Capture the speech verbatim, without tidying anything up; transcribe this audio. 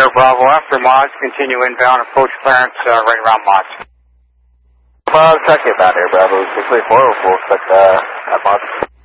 Air Bravo after mods, continue inbound, approach clearance uh, right around mods. Well, check it down Air Bravo, six three four, we'll expect uh, at mods.